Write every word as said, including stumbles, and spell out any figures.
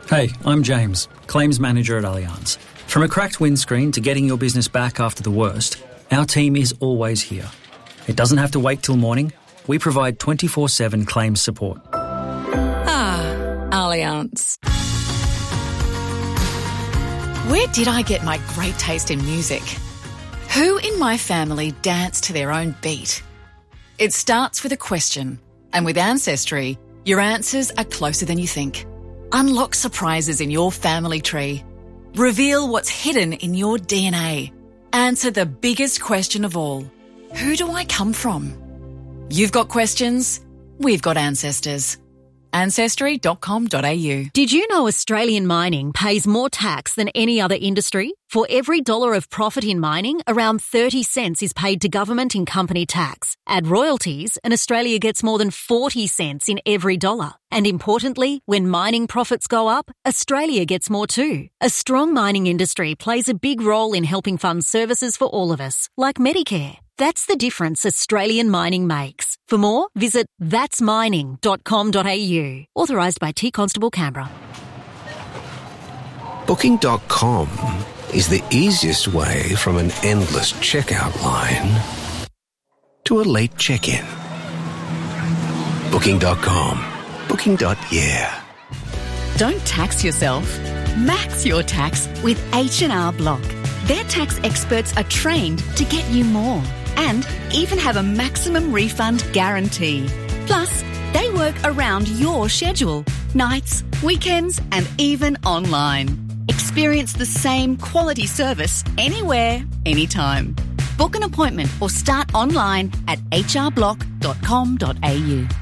Hey, I'm James, Claims Manager at Allianz. From a cracked windscreen to getting your business back after the worst, our team is always here. It doesn't have to wait till morning. We provide twenty-four seven claims support. Ah, Allianz. Where did I get my great taste in music? Who in my family danced to their own beat? It starts with a question, and with Ancestry, your answers are closer than you think. Unlock surprises in your family tree. Reveal what's hidden in your D N A. Answer the biggest question of all. Who do I come from? You've got questions, we've got ancestors. ancestry dot com dot a u. Did you know Australian mining pays more tax than any other industry? For every dollar of profit in mining, around thirty cents is paid to government in company tax. Add royalties and Australia gets more than forty cents in every dollar. And importantly, when mining profits go up, Australia gets more too. A strong mining industry plays a big role in helping fund services for all of us, like Medicare. That's the difference Australian mining makes. For more, visit thats mining dot com dot a u. Authorised by T Constable Canberra. Booking dot com is the easiest way from an endless checkout line to a late check-in. Booking dot com. Booking. Yeah. Don't tax yourself. Max your tax with H and R Block. Their tax experts are trained to get you more and even have a maximum refund guarantee. Plus, they work around your schedule, nights, weekends, and even online. Experience the same quality service anywhere, anytime. Book an appointment or start online at h r block dot com dot a u.